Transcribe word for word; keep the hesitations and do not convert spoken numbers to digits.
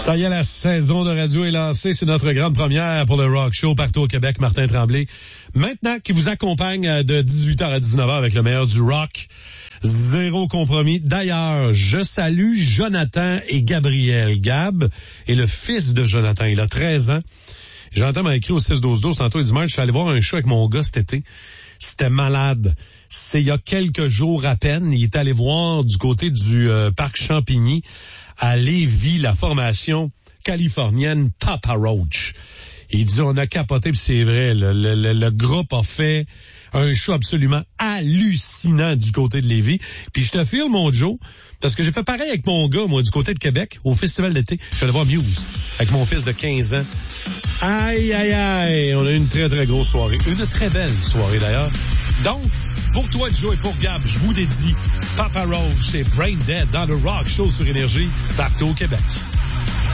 Ça y est, la saison de radio est lancée. C'est notre grande première pour le Rock Show partout au Québec. Martin Tremblay, maintenant, qui vous accompagne de dix-huit heures à dix-neuf heures avec le meilleur du rock. Zéro compromis. D'ailleurs, je salue Jonathan et Gabriel. Gab est le fils de Jonathan. Il a treize ans. Jonathan m'a écrit au six douze douze tantôt. Il dit, Marc, je suis allé voir un show avec mon gars cet été. C'était malade. C'est il y a quelques jours à peine. Il est allé voir du côté du euh, parc Champigny à Lévis la formation californienne Papa Roach. Et il dit, on a capoté, puis c'est vrai, le, le, le, le groupe a fait un show absolument hallucinant du côté de Lévis. Puis je te filme, mon Joe, parce que j'ai fait pareil avec mon gars, moi, du côté de Québec, au festival d'été. Je suis allé voir Muse, avec mon fils de quinze ans. Aïe, aïe, aïe, on a eu une très, très grosse soirée. Une très belle soirée, d'ailleurs. Donc, pour toi, Joe, et pour Gab, je vous dédie Papa Roach et Brain Dead dans le Rock Show sur Énergie, partout au Québec.